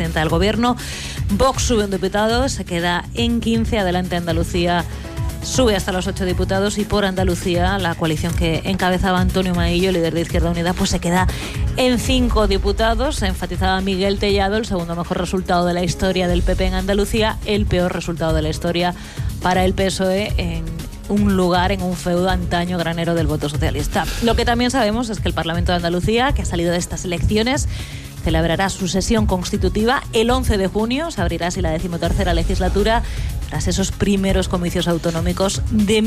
presidenta del Gobierno. Vox sube un diputado, se queda en 15, adelante Andalucía sube hasta los 8 diputados y por Andalucía la coalición que encabezaba Antonio Maillo, líder de Izquierda Unida, pues se queda en 5 diputados. Enfatizaba Miguel Tellado, el segundo mejor resultado de la historia del PP en Andalucía, el peor resultado de la historia para el PSOE en un lugar en un feudo antaño granero del voto socialista. Lo que también sabemos es que el Parlamento de Andalucía, que ha salido de estas elecciones, celebrará su sesión constitutiva el 11 de junio. Se abrirá así la 13ª legislatura tras esos primeros comicios autonómicos de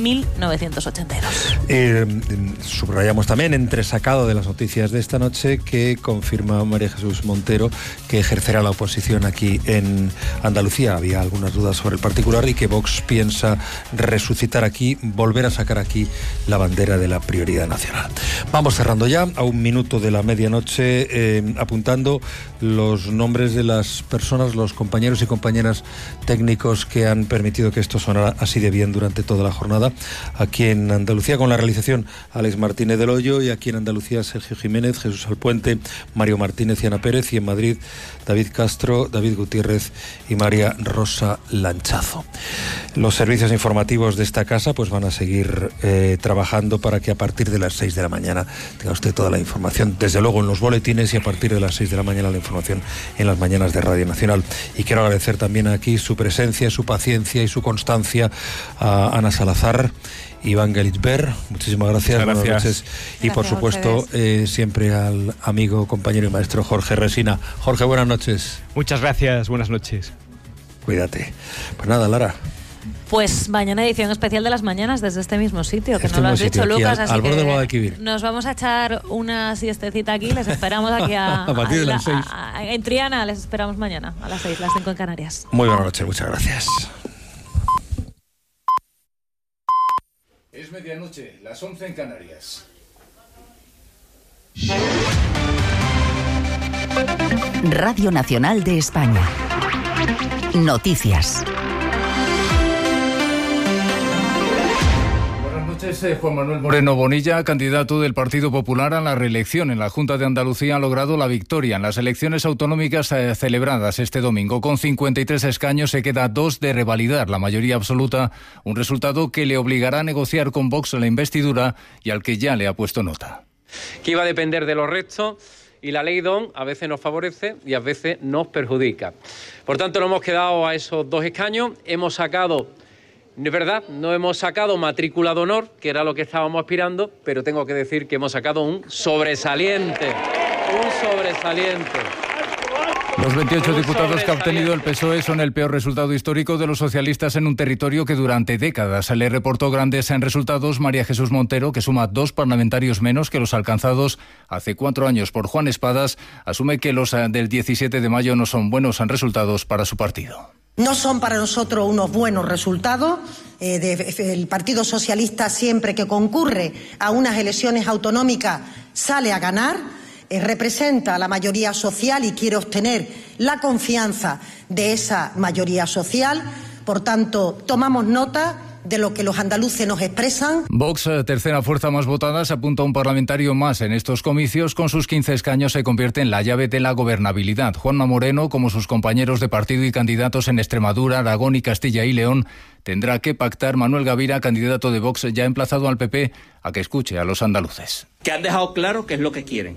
1982. Subrayamos también, entresacado de las noticias de esta noche, que confirma María Jesús Montero que ejercerá la oposición aquí en Andalucía. Había algunas dudas sobre el particular y que Vox piensa resucitar aquí, volver a sacar aquí la bandera de la prioridad nacional. Vamos cerrando ya, a un minuto de la medianoche, apuntando los nombres de las personas, los compañeros y compañeras técnicos que han permitido que esto sonara así de bien durante toda la jornada. Aquí en Andalucía, con la realización, Alex Martínez del Hoyo, y aquí en Andalucía, Sergio Jiménez, Jesús Alpuente, Mario Martínez y Ana Pérez, y en Madrid, David Castro, David Gutiérrez y María Rosa Lanchazo. Los servicios informativos de esta casa pues van a seguir trabajando para que a partir de las 6 de la mañana tenga usted toda la información, desde luego en los boletines, y a partir de las 6 de la mañana la información en las mañanas de Radio Nacional. Y quiero agradecer también aquí su presencia, su paciencia y su constancia a Ana Salazar, Iván Gelitber, muchísimas gracias. Buenas noches. Y por supuesto, siempre al amigo, compañero y maestro Jorge Resina. Jorge, buenas noches. Muchas gracias, buenas noches. Cuídate. Pues nada, Lara. Pues mañana edición especial de las mañanas desde este mismo sitio, que no lo has dicho, Lucas, así que nos vamos a echar una siestecita aquí, les esperamos aquí a partir de las 6. En Triana, les esperamos mañana a las 6, las 5 en Canarias. Muy buenas noches, muchas gracias. Es medianoche, las 11 en Canarias. Radio Nacional de España. Noticias. Juan Manuel Moreno Bonilla, candidato del Partido Popular a la reelección en la Junta de Andalucía, ha logrado la victoria en las elecciones autonómicas celebradas este domingo. Con 53 escaños se queda a 2 de revalidar la mayoría absoluta, un resultado que le obligará a negociar con Vox la investidura y al que ya le ha puesto nota. Que iba a depender de los restos, y la ley DON a veces nos favorece y a veces nos perjudica. Por tanto, nos hemos quedado a esos 2 escaños, hemos sacado... Es verdad, no hemos sacado matrícula de honor, que era lo que estábamos aspirando, pero tengo que decir que hemos sacado un sobresaliente. Un sobresaliente. Los 28 diputados que ha obtenido el PSOE son el peor resultado histórico de los socialistas en un territorio que durante décadas le reportó grandes resultados. María Jesús Montero, que suma 2 parlamentarios menos que los alcanzados hace 4 años por Juan Espadas, asume que los del 17 de mayo no son buenos resultados para su partido. No son para nosotros unos buenos resultados. El Partido Socialista, siempre que concurre a unas elecciones autonómicas, sale a ganar, representa a la mayoría social y quiere obtener la confianza de esa mayoría social. Por tanto, tomamos nota de lo que los andaluces nos expresan. Vox, tercera fuerza más votada, se apunta a un parlamentario más en estos comicios. Con sus 15 escaños se convierte en la llave de la gobernabilidad. Juanma Moreno, como sus compañeros de partido y candidatos en Extremadura, Aragón y Castilla y León, tendrá que pactar. Manuel Gavira, candidato de Vox, ya ha emplazado al PP a que escuche a los andaluces. Que han dejado claro qué es lo que quieren.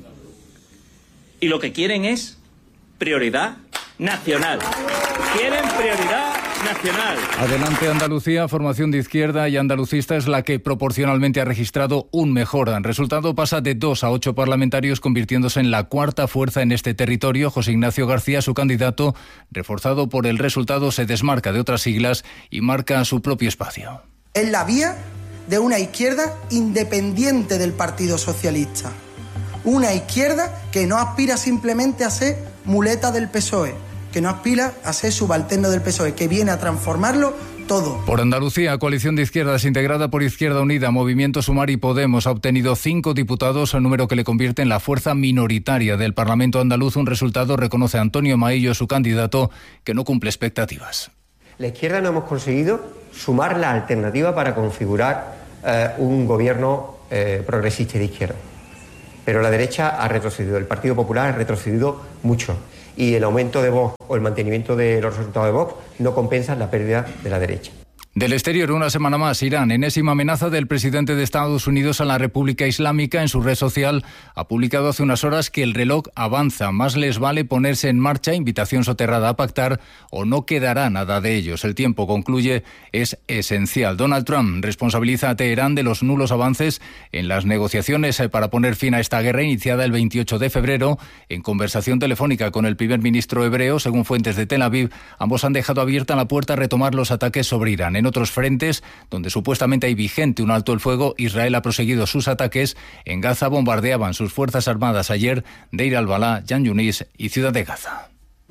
Y lo que quieren es prioridad nacional. Quieren prioridad nacional. Adelante Andalucía, formación de izquierda y andalucista, es la que proporcionalmente ha registrado un mejor resultado. Pasa de 2 a 8 parlamentarios, convirtiéndose en la cuarta fuerza en este territorio. José Ignacio García, su candidato, reforzado por el resultado, se desmarca de otras siglas y marca su propio espacio. Es la vía de una izquierda independiente del Partido Socialista. Una izquierda que no aspira simplemente a ser muleta del PSOE, que no aspira a ser subalterno del PSOE, que viene a transformarlo todo. Por Andalucía, coalición de izquierdas integrada por Izquierda Unida, Movimiento Sumar y Podemos ha obtenido 5 diputados, un número que le convierte en la fuerza minoritaria del Parlamento andaluz. Un resultado, reconoce Antonio Maillo, su candidato, que no cumple expectativas. La izquierda no hemos conseguido sumar la alternativa para configurar un gobierno progresista y de izquierda. Pero la derecha ha retrocedido, el Partido Popular ha retrocedido mucho. y el aumento de Vox o el mantenimiento de los resultados de Vox no compensan la pérdida de la derecha. Del exterior, una semana más, Irán, enésima amenaza del presidente de Estados Unidos a la República Islámica. En su red social ha publicado hace unas horas que el reloj avanza. Más les vale ponerse en marcha, invitación soterrada a pactar, o no quedará nada de ellos. El tiempo, concluye, es esencial. Donald Trump responsabiliza a Teherán de los nulos avances en las negociaciones para poner fin a esta guerra iniciada el 28 de febrero. En conversación telefónica con el primer ministro hebreo, según fuentes de Tel Aviv, ambos han dejado abierta la puerta a retomar los ataques sobre Irán. En otros frentes, donde supuestamente hay vigente un alto el fuego, Israel ha proseguido sus ataques. En Gaza bombardeaban sus fuerzas armadas ayer Deir al-Balá, Jan Yunis y Ciudad de Gaza.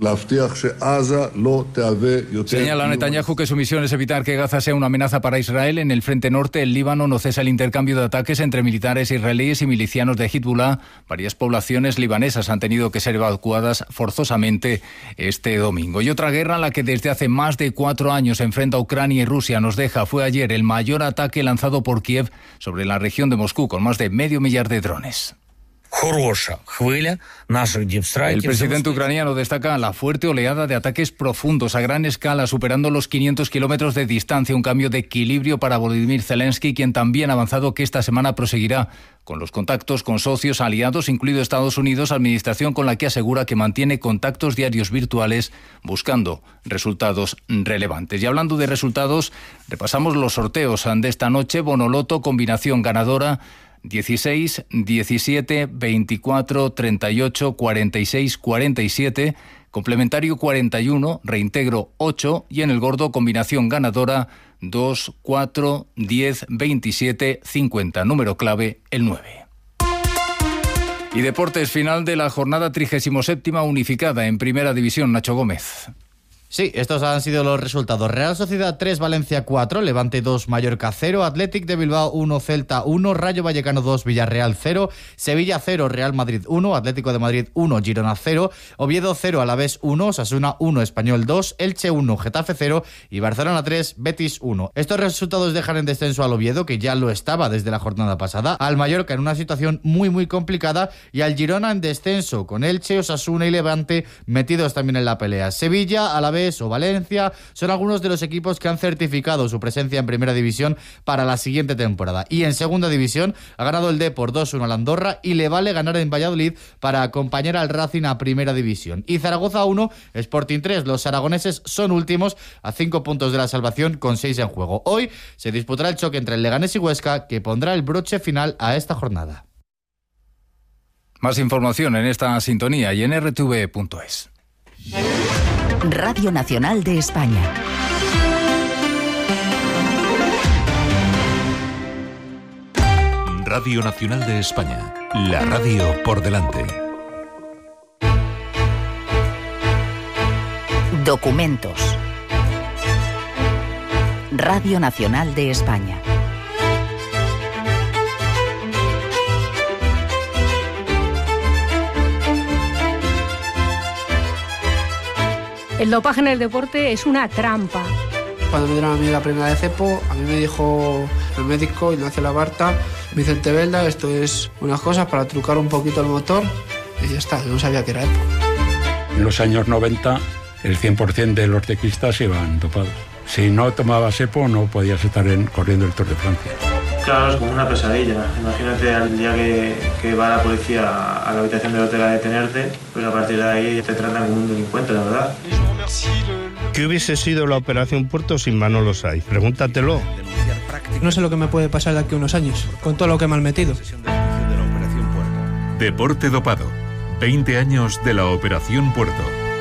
Señala Netanyahu que su misión es evitar que Gaza sea una amenaza para Israel. En el frente norte, el Líbano no cesa el intercambio de ataques entre militares israelíes y milicianos de Hezbollah. Varias poblaciones libanesas han tenido que ser evacuadas forzosamente este domingo. Y otra guerra, la que desde hace más de 4 años enfrenta a Ucrania y Rusia, nos deja. Fue ayer el mayor ataque lanzado por Kiev sobre la región de Moscú, con más de 500 millar de drones. El presidente ucraniano destaca la fuerte oleada de ataques profundos a gran escala, superando los 500 kilómetros de distancia, un cambio de equilibrio para Volodymyr Zelensky, quien también ha avanzado que esta semana proseguirá con los contactos con socios aliados, incluido Estados Unidos, administración con la que asegura que mantiene contactos diarios virtuales buscando resultados relevantes. Y hablando de resultados, repasamos los sorteos de esta noche. Bonoloto, combinación ganadora 16, 17, 24, 38, 46, 47, complementario 41, reintegro 8 y en el gordo combinación ganadora 2, 4, 10, 27, 50. Número clave el 9. Y deportes, final de la jornada 37ª unificada en Primera División. Nacho Gómez. Sí, estos han sido los resultados. Real Sociedad 3, Valencia 4, Levante 2, Mallorca 0, Athletic de Bilbao 1, Celta 1, Rayo Vallecano 2, Villarreal 0, Sevilla 0, Real Madrid 1, Atlético de Madrid 1, Girona 0, Oviedo 0, Alavés 1, Osasuna 1, Español 2, Elche 1, Getafe 0 y Barcelona 3, Betis 1. Estos resultados dejan en descenso al Oviedo, que ya lo estaba desde la jornada pasada, al Mallorca en una situación muy complicada y al Girona en descenso, con Elche, Osasuna y Levante metidos también en la pelea. Sevilla, Alavés o Valencia son algunos de los equipos que han certificado su presencia en Primera División para la siguiente temporada. Y en Segunda División ha ganado el Depor 2-1 al Andorra y le vale ganar en Valladolid para acompañar al Racing a Primera División. Y Zaragoza 1, Sporting 3. Los aragoneses son últimos a 5 puntos de la salvación con 6 en juego. Hoy se disputará el choque entre el Leganés y Huesca, que pondrá el broche final a esta jornada. Más información en esta sintonía y en rtv.es. Radio Nacional de España. Radio Nacional de España. La radio por delante. Documentos. Radio Nacional de España. El dopaje en el deporte es una trampa. Cuando me dieron a mí la primera de cepo, a mí me dijo el médico Ignacio Labarta, Vicente Belda, esto es unas cosas para trucar un poquito el motor y ya está, yo no sabía que era EPO. En los años 90 el 100% de los ciclistas iban dopados. Si no tomabas EPO no podías estar corriendo el Tour de Francia. Claro, es como una pesadilla. Imagínate al día que va la policía a la habitación del hotel a detenerte, pues a partir de ahí te tratan como un delincuente, la verdad. ¿Qué hubiese sido la Operación Puerto sin Manolo Saiz? Pregúntatelo. No sé lo que me puede pasar de aquí a unos años, con todo lo que me han metido. Deporte dopado. 20 años de la Operación Puerto.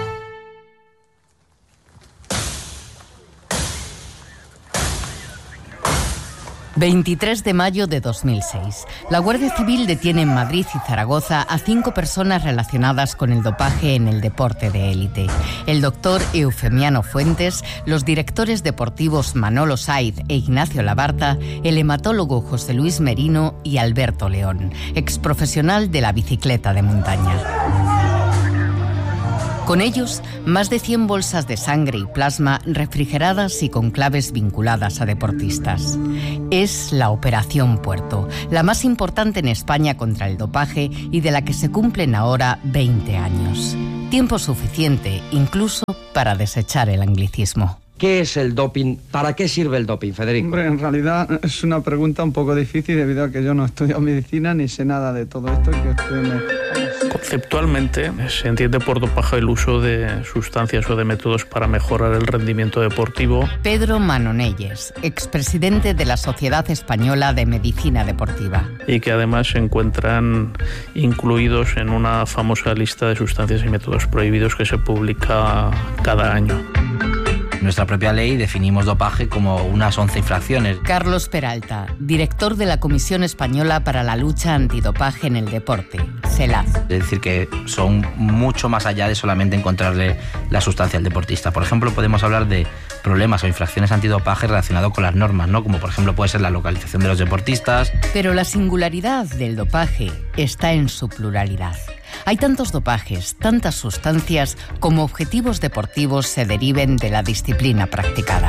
23 de mayo de 2006. La Guardia Civil detiene en Madrid y Zaragoza a 5 personas relacionadas con el dopaje en el deporte de élite. El doctor Eufemiano Fuentes, los directores deportivos Manolo Saiz e Ignacio Labarta, el hematólogo José Luis Merino y Alberto León, exprofesional de la bicicleta de montaña. Con ellos, más de 100 bolsas de sangre y plasma refrigeradas y con claves vinculadas a deportistas. Es la Operación Puerto, la más importante en España contra el dopaje y de la que se cumplen ahora 20 años. Tiempo suficiente, incluso, para desechar el anglicismo. ¿Qué es el doping? ¿Para qué sirve el doping, Federico? Hombre, en realidad es una pregunta un poco difícil debido a que yo no he estudiado medicina ni sé nada de todo esto. Conceptualmente se entiende por dopaje el uso de sustancias o de métodos para mejorar el rendimiento deportivo. Pedro Manonelles, expresidente de la Sociedad Española de Medicina Deportiva. Y que además se encuentran incluidos en una famosa lista de sustancias y métodos prohibidos que se publica cada año. Nuestra propia ley definimos dopaje como unas 11 infracciones. Carlos Peralta, director de la Comisión Española para la Lucha Antidopaje en el Deporte, CELAD. Es decir, que son mucho más allá de solamente encontrarle la sustancia al deportista. Por ejemplo, podemos hablar de problemas o infracciones antidopaje relacionados con las normas, ¿no? Como por ejemplo puede ser la localización de los deportistas. Pero la singularidad del dopaje está en su pluralidad. Hay tantos dopajes, tantas sustancias, como objetivos deportivos se deriven de la disciplina practicada.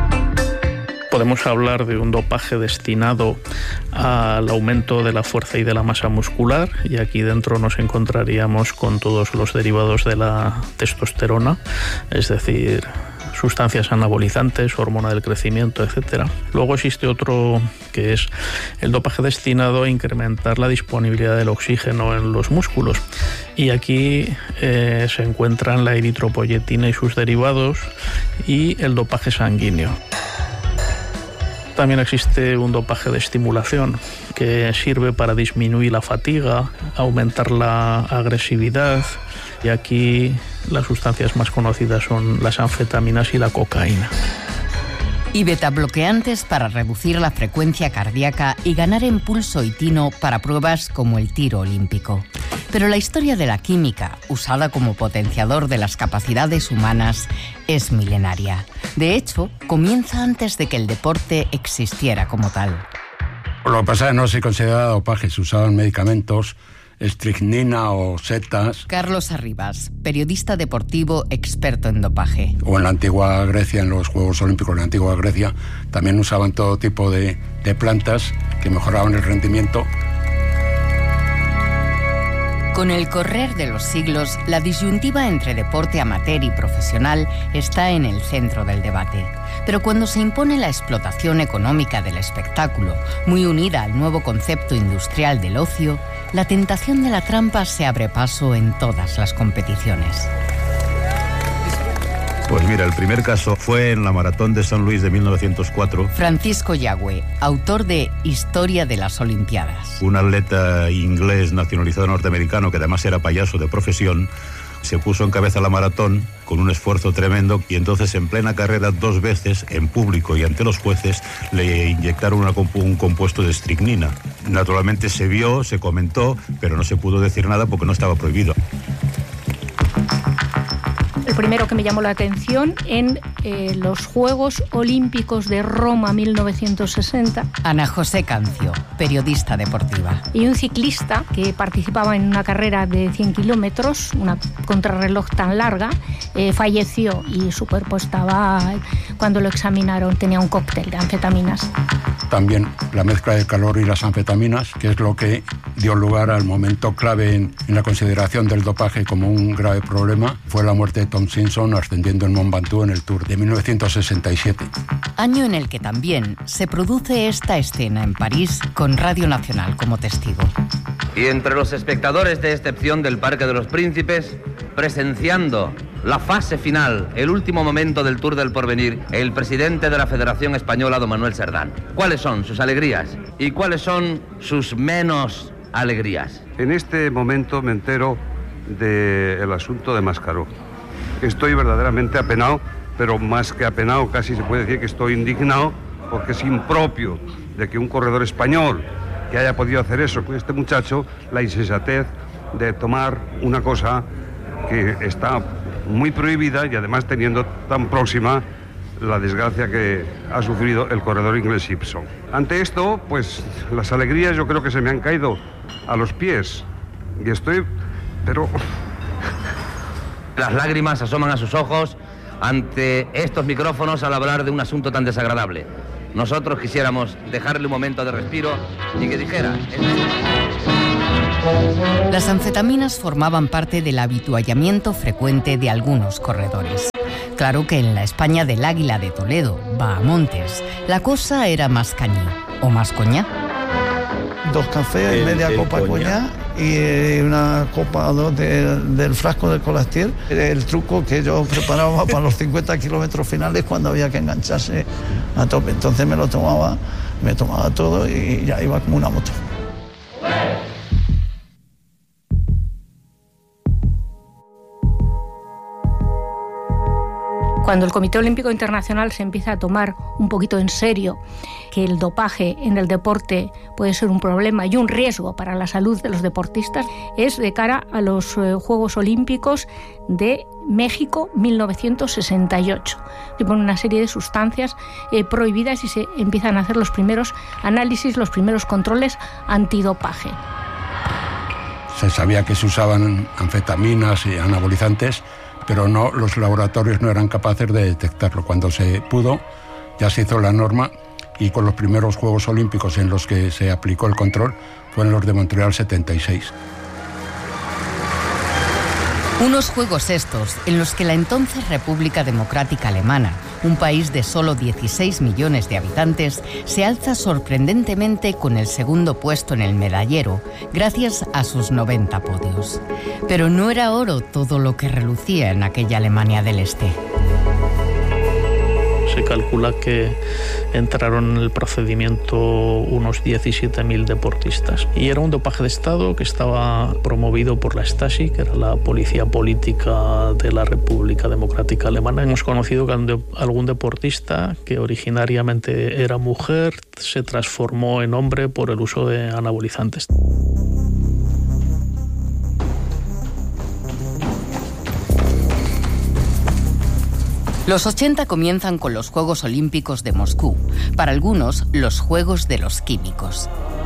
Podemos hablar de un dopaje destinado al aumento de la fuerza y de la masa muscular, y aquí dentro nos encontraríamos con todos los derivados de la testosterona, es decir, sustancias anabolizantes, hormona del crecimiento, etc. Luego existe otro que es el dopaje destinado a incrementar la disponibilidad del oxígeno en los músculos. Y aquí se encuentran la eritropoyetina y sus derivados y el dopaje sanguíneo. También existe un dopaje de estimulación que sirve para disminuir la fatiga, aumentar la agresividad, y aquí las sustancias más conocidas son las anfetaminas y la cocaína. Y betabloqueantes para reducir la frecuencia cardíaca y ganar en pulso y tino para pruebas como el tiro olímpico. Pero la historia de la química, usada como potenciador de las capacidades humanas, es milenaria. De hecho, comienza antes de que el deporte existiera como tal. Lo que pasa es que no se consideraba dopaje, se usaban medicamentos, estricnina o setas. Carlos Arribas, periodista deportivo experto en dopaje. O en la antigua Grecia, en los Juegos Olímpicos de la antigua Grecia, también usaban todo tipo de plantas que mejoraban el rendimiento. Con el correr de los siglos, la disyuntiva entre deporte amateur y profesional está en el centro del debate. Pero cuando se impone la explotación económica del espectáculo, muy unida al nuevo concepto industrial del ocio, la tentación de la trampa se abre paso en todas las competiciones. Pues mira, el primer caso fue en la Maratón de San Luis de 1904. Francisco Yagüe, autor de Historia de las Olimpiadas. Un atleta inglés nacionalizado norteamericano que además era payaso de profesión, se puso en cabeza la maratón con un esfuerzo tremendo y entonces en plena carrera 2 veces, en público y ante los jueces, le inyectaron un compuesto de estricnina. Naturalmente se vio, se comentó, pero no se pudo decir nada porque no estaba prohibido. El primero que me llamó la atención en los Juegos Olímpicos de Roma 1960. Ana José Cancio, periodista deportiva. Y un ciclista que participaba en una carrera de 100 kilómetros, una contrarreloj tan larga, falleció y su cuerpo estaba, cuando lo examinaron, tenía un cóctel de anfetaminas. También la mezcla del calor y las anfetaminas, que es lo que dio lugar al momento clave en la consideración del dopaje como un grave problema, fue la muerte de Tom Simpson ascendiendo en Mont Ventoux en el Tour de 1967. Año en el que también se produce esta escena en París con Radio Nacional como testigo. Y entre los espectadores de excepción del Parque de los Príncipes, presenciando la fase final, el último momento del Tour del Porvenir, el presidente de la Federación Española, don Manuel Serdán. ¿Cuáles son sus alegrías y cuáles son sus menos alegrías? En este momento me entero del asunto de Mascaró. Estoy verdaderamente apenado, pero más que apenado, casi se puede decir que estoy indignado, porque es impropio de que un corredor español que haya podido hacer eso con este muchacho, la insensatez de tomar una cosa que está muy prohibida y además teniendo tan próxima la desgracia que ha sufrido el corredor inglés Simpson. Ante esto, pues las alegrías yo creo que se me han caído a los pies y estoy, pero Las lágrimas asoman a sus ojos ante estos micrófonos al hablar de un asunto tan desagradable. Nosotros quisiéramos dejarle un momento de respiro y que dijera... Las anfetaminas formaban parte del habituallamiento frecuente de algunos corredores. Claro que en la España del Águila de Toledo, Bahamontes, la cosa era más cañí o más coñac. 2 cafés y media copa de coñac y una copa o 2 del frasco del Colastier. El truco que yo preparaba para los 50 kilómetros finales cuando había que engancharse a tope. Entonces me tomaba todo y ya iba como una moto. Cuando el Comité Olímpico Internacional se empieza a tomar un poquito en serio que el dopaje en el deporte puede ser un problema y un riesgo para la salud de los deportistas, es de cara a los Juegos Olímpicos de México 1968. Se ponen una serie de sustancias prohibidas y se empiezan a hacer los primeros análisis, los primeros controles antidopaje. Se sabía que se usaban anfetaminas y anabolizantes, pero los laboratorios no eran capaces de detectarlo. Cuando se pudo, ya se hizo la norma y con los primeros Juegos Olímpicos en los que se aplicó el control fueron los de Montreal 76. Unos juegos estos en los que la entonces República Democrática Alemana, un país de solo 16 millones de habitantes, se alza sorprendentemente con el segundo puesto en el medallero, gracias a sus 90 podios. Pero no era oro todo lo que relucía en aquella Alemania del Este. Se calcula que entraron en el procedimiento unos 17.000 deportistas. Y era un dopaje de Estado que estaba promovido por la Stasi, que era la policía política de la República Democrática Alemana. Hemos conocido que algún deportista que originariamente era mujer se transformó en hombre por el uso de anabolizantes. Los 80 comienzan con los Juegos Olímpicos de Moscú, para algunos los Juegos de los Químicos.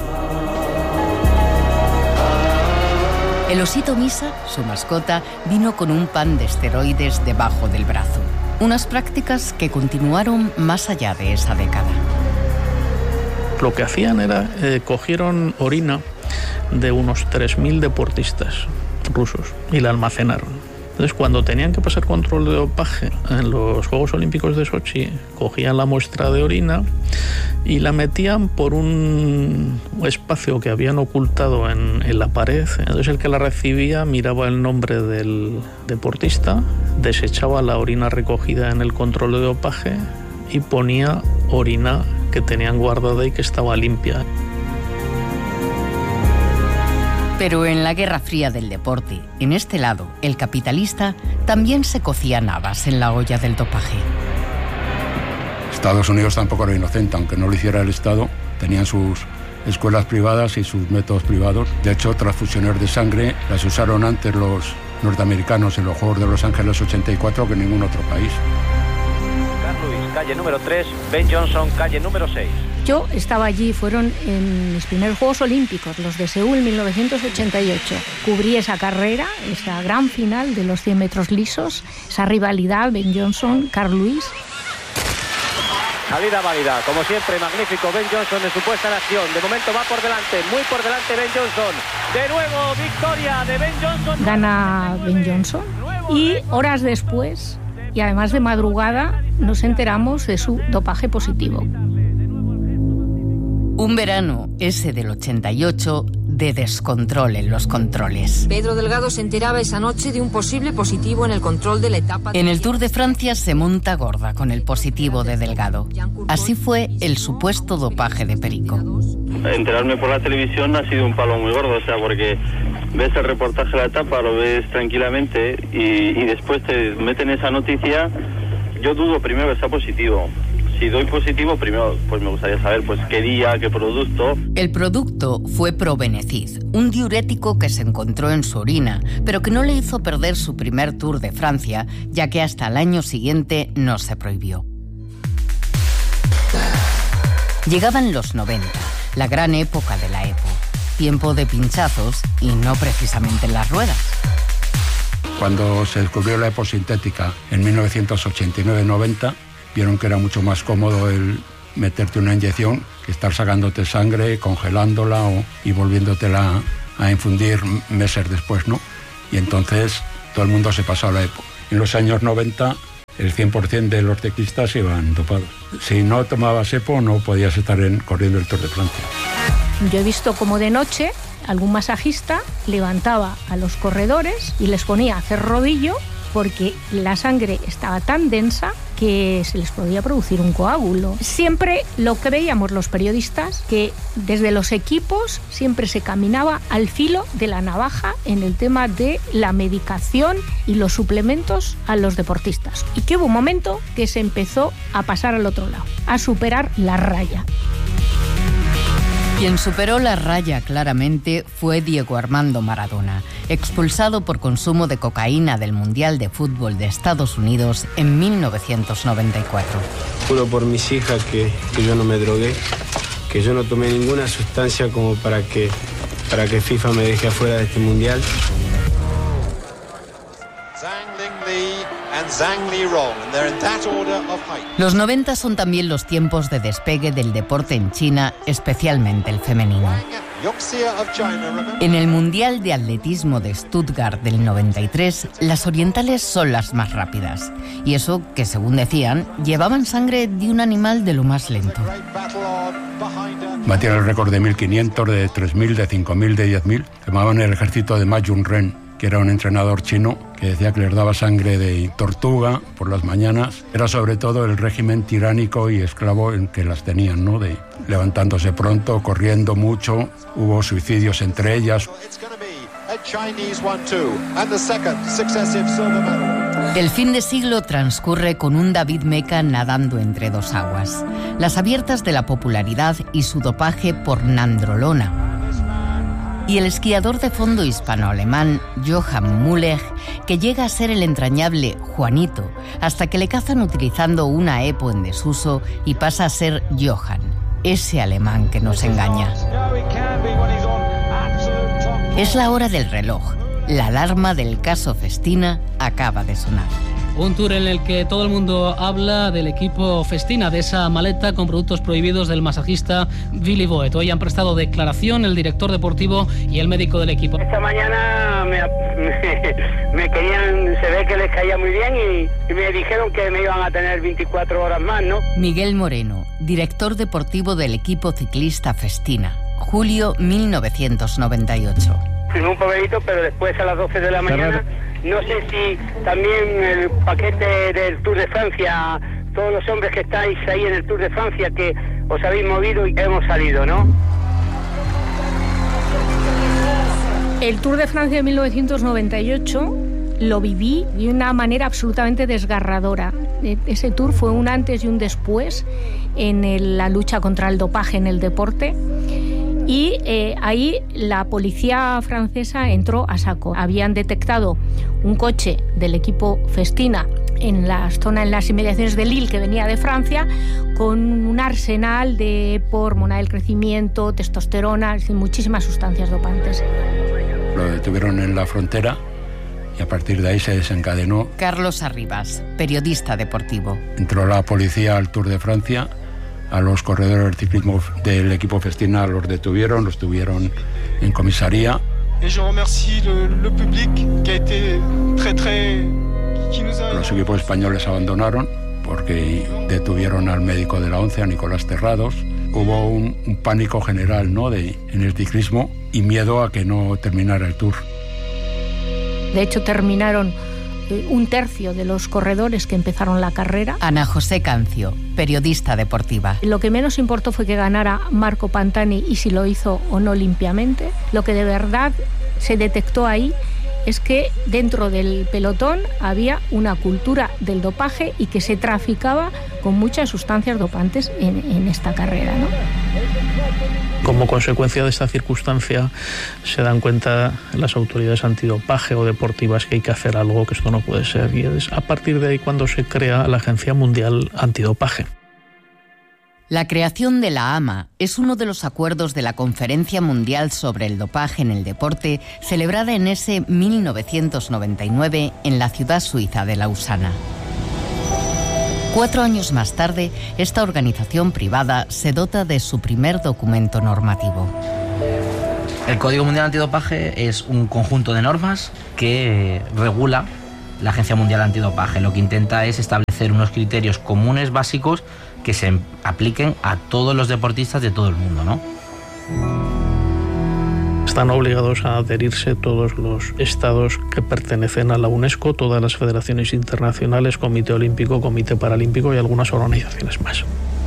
El osito Misa, su mascota, vino con un pan de esteroides debajo del brazo. Unas prácticas que continuaron más allá de esa década. Lo que hacían era, cogieron orina de unos 3.000 deportistas rusos y la almacenaron. Entonces, cuando tenían que pasar control de dopaje en los Juegos Olímpicos de Sochi, cogían la muestra de orina y la metían por un espacio que habían ocultado en la pared. Entonces, el que la recibía miraba el nombre del deportista, desechaba la orina recogida en el control de dopaje y ponía orina que tenían guardada y que estaba limpia. Pero en la Guerra Fría del deporte, en este lado, el capitalista, también se cocían habas en la olla del dopaje. Estados Unidos tampoco era inocente, aunque no lo hiciera el Estado, tenían sus escuelas privadas y sus métodos privados. De hecho, transfusiones de sangre las usaron antes los norteamericanos en los Juegos de Los Ángeles 84 que en ningún otro país. Carl Lewis, calle número 3, Ben Johnson, calle número 6. Yo estaba allí, fueron en mis primeros Juegos Olímpicos, los de Seúl 1988. Cubrí esa carrera, esa gran final de los 100 metros lisos, esa rivalidad, Ben Johnson, Carl Lewis. Salida válida, como siempre, magnífico Ben Johnson en su puesta en acción. De momento va por delante, muy por delante Ben Johnson. De nuevo, victoria de Ben Johnson. Gana Ben Johnson y horas después, y además de madrugada, nos enteramos de su dopaje positivo. Un verano, ese del 88, de descontrol en los controles. Pedro Delgado se enteraba esa noche de un posible positivo en el control de la etapa... En el Tour de Francia se monta gorda con el positivo de Delgado. Así fue el supuesto dopaje de Perico. Enterarme por la televisión ha sido un palo muy gordo, o sea, porque ves el reportaje de la etapa, lo ves tranquilamente y después te meten esa noticia. Yo dudo primero que sea positivo. Si doy positivo, primero pues me gustaría saber pues qué día, qué producto. El producto fue Probenecid, un diurético que se encontró en su orina, pero que no le hizo perder su primer Tour de Francia, ya que hasta el año siguiente no se prohibió. Llegaban los 90, la gran época de la EPO, tiempo de pinchazos y no precisamente en las ruedas. Cuando se descubrió la eposintética en 1989-90, vieron que era mucho más cómodo el meterte una inyección que estar sacándote sangre, congelándola y volviéndotela a infundir meses después, ¿no? Y entonces todo el mundo se pasó a la EPO. En los años 90, el 100% de los ciclistas iban dopados. Si no tomabas EPO, no podías estar corriendo el Tour de Francia. Yo he visto como de noche algún masajista levantaba a los corredores y les ponía a hacer rodillo porque la sangre estaba tan densa que se les podía producir un coágulo. Siempre lo creíamos los periodistas, que desde los equipos siempre se caminaba al filo de la navaja en el tema de la medicación y los suplementos a los deportistas. Y que hubo un momento que se empezó a pasar al otro lado, a superar la raya. Quien superó la raya claramente fue Diego Armando Maradona, expulsado por consumo de cocaína del Mundial de Fútbol de Estados Unidos en 1994. Juro por mis hijas que yo no me drogué, que yo no tomé ninguna sustancia como para que FIFA me deje afuera de este Mundial. Los 90 son también los tiempos de despegue del deporte en China, especialmente el femenino. En el Mundial de Atletismo de Stuttgart del 93, las orientales son las más rápidas. Y eso que, según decían, llevaban sangre de un animal de lo más lento. Batían el récord de 1500, de 3000, de 5000, de 10000. Llamaban el ejército de Ma Yunren, que era un entrenador chino que decía que les daba sangre de tortuga por las mañanas. Era sobre todo el régimen tiránico y esclavo en que las tenían, ¿no? De levantándose pronto, corriendo mucho, hubo suicidios entre ellas. El fin de siglo transcurre con un David Meca nadando entre dos aguas, las abiertas de la popularidad y su dopaje por nandrolona. Y el esquiador de fondo hispano-alemán Johann Müller, que llega a ser el entrañable Juanito, hasta que le cazan utilizando una EPO en desuso y pasa a ser Johann, ese alemán que nos engaña. Es la hora del reloj. La alarma del caso Festina acaba de sonar. Un tour en el que todo el mundo habla del equipo Festina, de esa maleta con productos prohibidos del masajista Willy Voet. Hoy han prestado declaración el director deportivo y el médico del equipo. Esta mañana me querían, se ve que les caía muy bien y me dijeron que me iban a tener 24 horas más, ¿no? Miguel Moreno, director deportivo del equipo ciclista Festina, julio 1998. Firmé un papelito, pero después a las 12 de la mañana... No sé si también el paquete del Tour de Francia, todos los hombres que estáis ahí en el Tour de Francia, que os habéis movido y hemos salido, ¿no? El Tour de Francia de 1998 lo viví de una manera absolutamente desgarradora. Ese Tour fue un antes y un después en la lucha contra el dopaje en el deporte. Y ahí la policía francesa entró a saco. Habían detectado un coche del equipo Festina en la zona, en las inmediaciones de Lille, que venía de Francia, con un arsenal de hormona del crecimiento, testosterona, es decir, muchísimas sustancias dopantes. Lo detuvieron en la frontera y a partir de ahí se desencadenó. Carlos Arribas, periodista deportivo. Entró la policía al Tour de Francia. A los corredores del ciclismo del equipo Festina los detuvieron, los tuvieron en comisaría. Los equipos españoles abandonaron porque detuvieron al médico de la ONCE, a Nicolás Terrados. Hubo un pánico general, ¿no?, en el ciclismo y miedo a que no terminara el Tour. De hecho, terminaron un tercio de los corredores que empezaron la carrera. Ana José Cancio, periodista deportiva. Lo que menos importó fue que ganara Marco Pantani y si lo hizo o no limpiamente. Lo que de verdad se detectó ahí es que dentro del pelotón había una cultura del dopaje y que se traficaba con muchas sustancias dopantes en esta carrera, ¿no? Como consecuencia de esta circunstancia se dan cuenta las autoridades antidopaje o deportivas que hay que hacer algo, que esto no puede ser, y es a partir de ahí cuando se crea la Agencia Mundial Antidopaje. La creación de la AMA es uno de los acuerdos de la Conferencia Mundial sobre el Dopaje en el Deporte, celebrada en ese 1999 en la ciudad suiza de Lausana. 4 años más tarde, esta organización privada se dota de su primer documento normativo. El Código Mundial Antidopaje es un conjunto de normas que regula la Agencia Mundial Antidopaje. Lo que intenta es establecer unos criterios comunes básicos que se apliquen a todos los deportistas de todo el mundo, ¿no? Están obligados a adherirse todos los estados que pertenecen a la UNESCO, todas las federaciones internacionales, Comité Olímpico, Comité Paralímpico y algunas organizaciones más.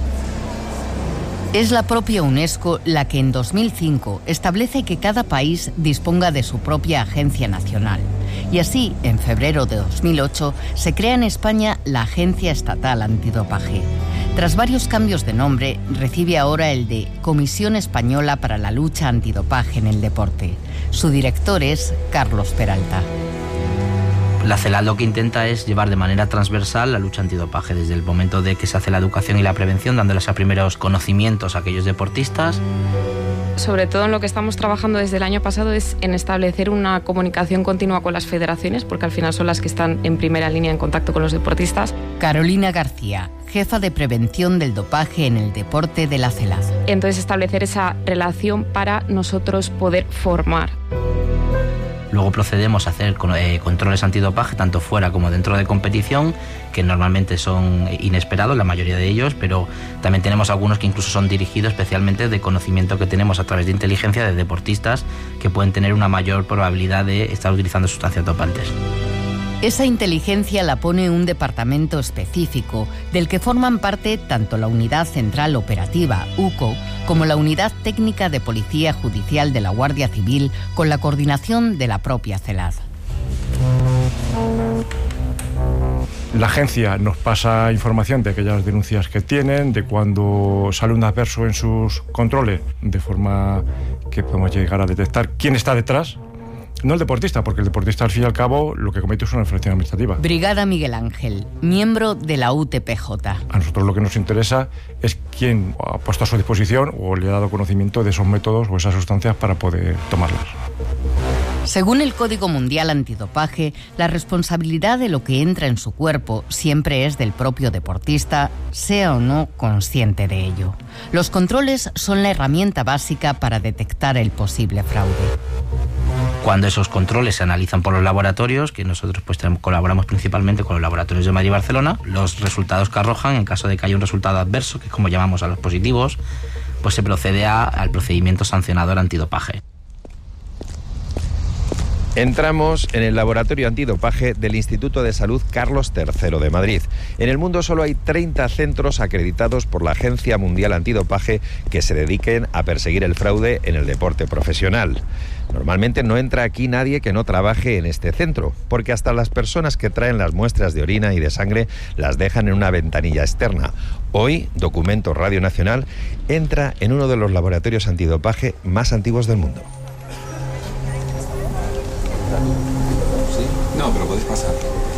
Es la propia UNESCO la que en 2005 establece que cada país disponga de su propia agencia nacional. Y así, en febrero de 2008, se crea en España la Agencia Estatal Antidopaje. Tras varios cambios de nombre, recibe ahora el de Comisión Española para la Lucha Antidopaje en el Deporte. Su director es Carlos Peralta. La CELAD lo que intenta es llevar de manera transversal la lucha antidopaje, desde el momento de que se hace la educación y la prevención, dándoles a primeros conocimientos a aquellos deportistas. Sobre todo en lo que estamos trabajando desde el año pasado es en establecer una comunicación continua con las federaciones, porque al final son las que están en primera línea en contacto con los deportistas. Carolina García, jefa de prevención del dopaje en el deporte de la CELAD. Entonces establecer esa relación para nosotros poder formar. Luego procedemos a hacer controles antidopaje tanto fuera como dentro de competición, que normalmente son inesperados, la mayoría de ellos, pero también tenemos algunos que incluso son dirigidos especialmente de conocimiento que tenemos a través de inteligencia de deportistas que pueden tener una mayor probabilidad de estar utilizando sustancias dopantes. Esa inteligencia la pone un departamento específico, del que forman parte tanto la Unidad Central Operativa, UCO, como la Unidad Técnica de Policía Judicial de la Guardia Civil, con la coordinación de la propia CELAD. La agencia nos pasa información de aquellas denuncias que tienen, de cuando sale un adverso en sus controles, de forma que podemos llegar a detectar quién está detrás. No el deportista, porque el deportista al fin y al cabo lo que comete es una infracción administrativa. Brigada Miguel Ángel, miembro de la UTPJ. A nosotros lo que nos interesa es quién ha puesto a su disposición o le ha dado conocimiento de esos métodos o esas sustancias para poder tomarlas. Según el Código Mundial Antidopaje, la responsabilidad de lo que entra en su cuerpo siempre es del propio deportista, sea o no consciente de ello. Los controles son la herramienta básica para detectar el posible fraude. Cuando esos controles se analizan por los laboratorios, que nosotros pues colaboramos principalmente con los laboratorios de Madrid y Barcelona, los resultados que arrojan, en caso de que haya un resultado adverso, que es como llamamos a los positivos, pues se procede al procedimiento sancionador antidopaje. Entramos en el laboratorio antidopaje del Instituto de Salud Carlos III de Madrid. En el mundo solo hay 30 centros acreditados por la Agencia Mundial Antidopaje que se dediquen a perseguir el fraude en el deporte profesional. Normalmente no entra aquí nadie que no trabaje en este centro, porque hasta las personas que traen las muestras de orina y de sangre las dejan en una ventanilla externa. Hoy, Documento Radio Nacional entra en uno de los laboratorios antidopaje más antiguos del mundo. ¿Sí? No, pero podéis pasar.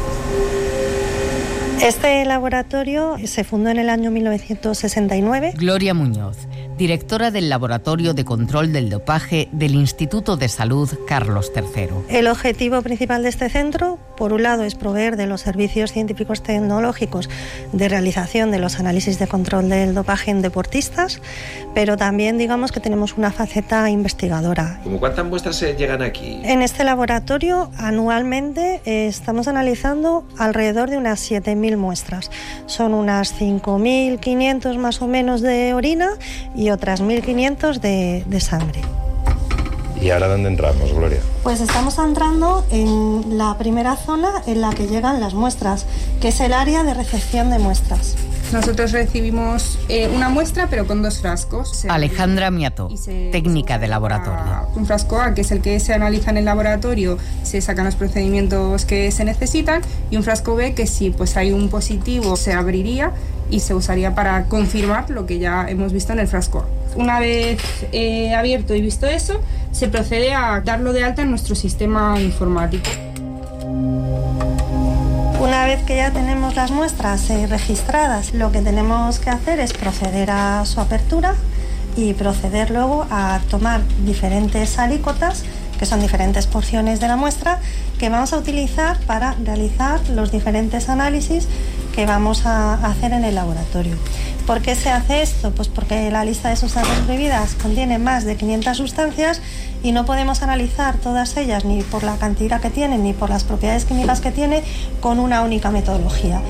Este laboratorio se fundó en el año 1969. Gloria Muñoz, directora del Laboratorio de Control del Dopaje del Instituto de Salud Carlos III. El objetivo principal de este centro, por un lado, es proveer de los servicios científicos tecnológicos de realización de los análisis de control del dopaje en deportistas, pero también digamos que tenemos una faceta investigadora. ¿Cómo cuántas muestras se llegan aquí? En este laboratorio anualmente estamos analizando alrededor de unas 7.000 muestras. Son unas 5.500 más o menos de orina y otras 1.500 de sangre. ¿Y ahora dónde entramos, Gloria? Pues estamos entrando en la primera zona en la que llegan las muestras, que es el área de recepción de muestras. Nosotros recibimos una muestra, pero con 2 frascos. Alejandra Miato, técnica de laboratorio. Un frasco A, que es el que se analiza en el laboratorio, se sacan los procedimientos que se necesitan, y un frasco B, que si pues hay un positivo, se abriría y se usaría para confirmar lo que ya hemos visto en el frasco A. Una vez abierto y visto eso, se procede a darlo de alta en nuestro sistema informático. Una vez que ya tenemos las muestras registradas, lo que tenemos que hacer es proceder a su apertura y proceder luego a tomar diferentes alícuotas, que son diferentes porciones de la muestra, que vamos a utilizar para realizar los diferentes análisis que vamos a hacer en el laboratorio. ¿Por qué se hace esto? Pues porque la lista de sustancias prohibidas contiene más de 500 sustancias y no podemos analizar todas ellas ni por la cantidad que tienen ni por las propiedades químicas que tiene con una única metodología.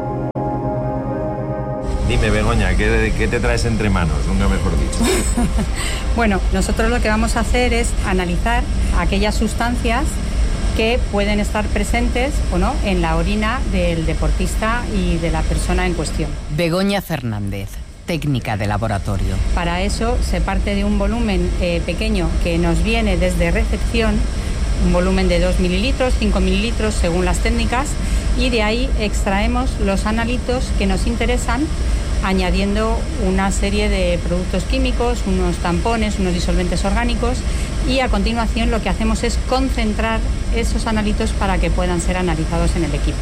Dime, Begoña, ¿qué te traes entre manos? Nunca mejor dicho. Bueno, nosotros lo que vamos a hacer es analizar aquellas sustancias que pueden estar presentes o no en la orina del deportista y de la persona en cuestión. Begoña Fernández, técnica de laboratorio. Para eso se parte de un volumen pequeño que nos viene desde recepción, un volumen de 2 mililitros, 5 mililitros según las técnicas, y de ahí extraemos los analitos que nos interesan, añadiendo una serie de productos químicos, unos tampones, unos disolventes orgánicos, y a continuación lo que hacemos es concentrar esos analitos para que puedan ser analizados en el equipo.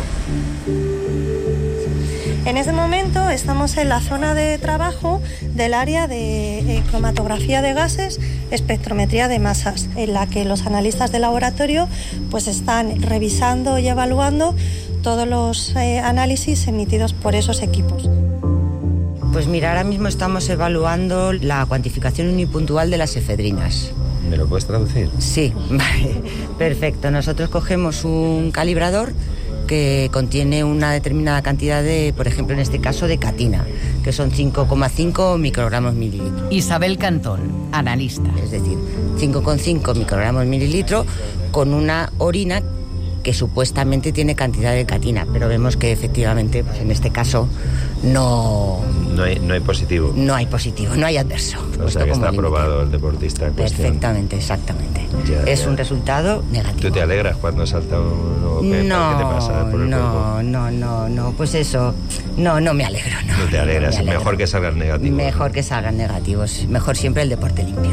En este momento estamos en la zona de trabajo del área de cromatografía de gases, espectrometría de masas, en la que los analistas de laboratorio pues están revisando y evaluando todos los análisis emitidos por esos equipos. Pues mira, ahora mismo estamos evaluando la cuantificación unipuntual de las efedrinas. ¿Me lo puedes traducir? Sí, vale, perfecto. Nosotros cogemos un calibrador que contiene una determinada cantidad de, por ejemplo, en este caso, de catina, que son 5,5 microgramos mililitro. Isabel Cantón, analista. Es decir, 5,5 microgramos mililitro con una orina que supuestamente tiene cantidad de catina, pero vemos que efectivamente, pues en este caso, no hay positivo. No hay positivo, no hay adverso. O sea que está aprobado el deportista en cuestión. Perfectamente, exactamente. Es un resultado negativo. ¿Tú te alegras cuando salta uno? ¿Qué te pasa por el cuerpo? No, pues eso, no me alegro. No te alegras, no mejor que salgan negativos. Mejor que salgan negativos, mejor siempre el deporte limpio.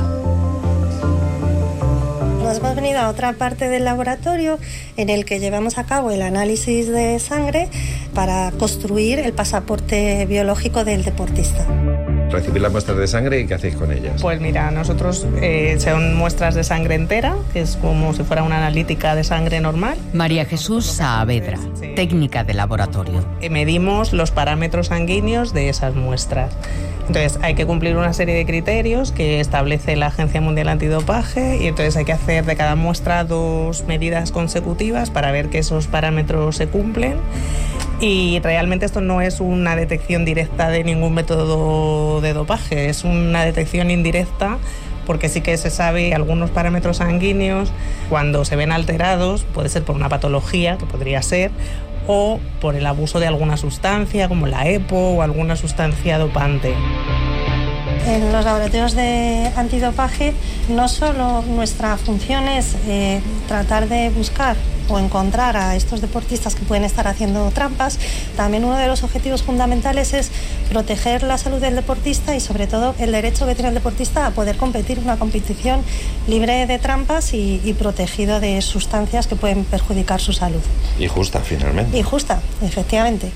Nos hemos venido a otra parte del laboratorio en el que llevamos a cabo el análisis de sangre para construir el pasaporte biológico del deportista. Recibir las muestras de sangre y ¿qué hacéis con ellas? Pues mira, nosotros son muestras de sangre entera, que es como si fuera una analítica de sangre normal. María Jesús Saavedra, técnica de laboratorio. Medimos los parámetros sanguíneos de esas muestras. Entonces hay que cumplir una serie de criterios que establece la Agencia Mundial Antidopaje y entonces hay que hacer de cada muestra 2 medidas consecutivas para ver que esos parámetros se cumplen. Y realmente esto no es una detección directa de ningún método de dopaje, es una detección indirecta porque sí que se sabe algunos parámetros sanguíneos cuando se ven alterados, puede ser por una patología, que podría ser, o por el abuso de alguna sustancia como la EPO o alguna sustancia dopante. En los laboratorios de antidopaje no solo nuestra función es tratar de buscar o encontrar a estos deportistas que pueden estar haciendo trampas, también uno de los objetivos fundamentales es proteger la salud del deportista y sobre todo el derecho que tiene el deportista a poder competir en una competición libre de trampas y protegido de sustancias que pueden perjudicar su salud. Y justa, finalmente. Y justa, efectivamente.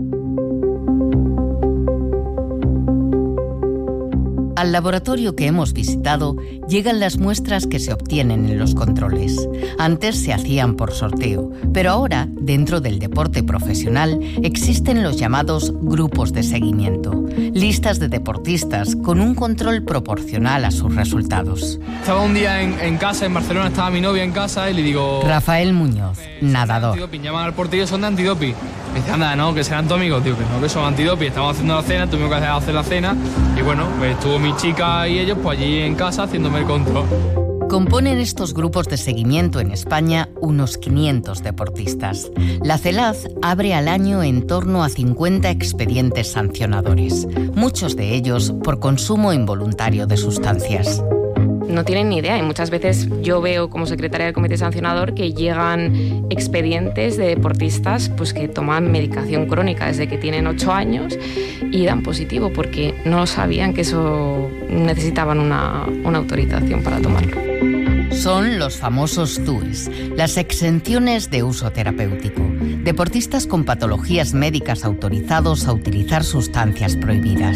Al laboratorio que hemos visitado llegan las muestras que se obtienen en los controles. Antes se hacían por sorteo, pero ahora, dentro del deporte profesional, existen los llamados grupos de seguimiento, listas de deportistas con un control proporcional a sus resultados. Estaba un día en casa, en Barcelona, estaba mi novia en casa y le digo... Rafael Muñoz, nadador. Llaman al portero, son de antidoping. Me dice, anda, no, que serán tus amigos, tío, que no, que son antidoping. Estamos haciendo la cena, tuvimos que hacer la cena y bueno, pues estuvo mi chica y ellos pues allí en casa haciéndome el control. Componen estos grupos de seguimiento en España unos 500 deportistas. La CELAZ abre al año en torno a 50 expedientes sancionadores, muchos de ellos por consumo involuntario de sustancias. No tienen ni idea y muchas veces yo veo como secretaria del comité sancionador que llegan expedientes de deportistas pues que toman medicación crónica desde que tienen 8 años y dan positivo porque no sabían que eso necesitaban una autorización para tomarlo. Son los famosos TUEs, las exenciones de uso terapéutico. Deportistas con patologías médicas autorizados a utilizar sustancias prohibidas.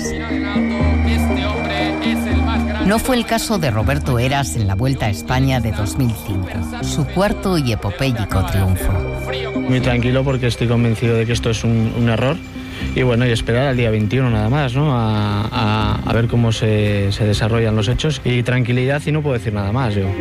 No fue el caso de Roberto Heras en la Vuelta a España de 2005, su cuarto y epopéyico triunfo. Muy tranquilo porque estoy convencido de que esto es un error y bueno, y esperar al día 21 nada más, ¿no? A ver cómo se desarrollan los hechos y tranquilidad, y no puedo decir nada más yo.